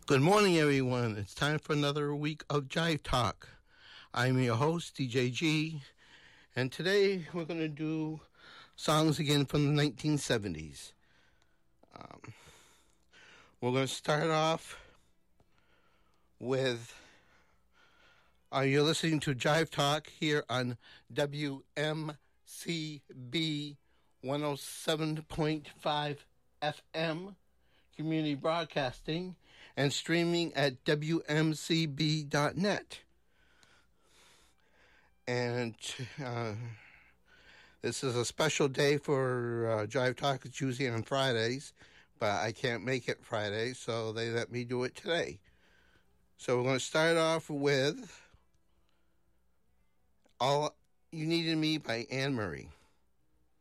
Good morning, everyone. It's time for another week of Jive Talk. I'm your host, DJ G, and today we're going to do songs again from the 1970s. We're going to start off with, you're listening to Jive Talk here on WMCB 107.5 FM, Community Broadcasting, and streaming at WMCB.net. And this is a special day for Jive Talk. It's usually on Fridays, but I can't make it Friday, so they let me do it today. So we're going to start off with All You Need in Me by Anne Marie.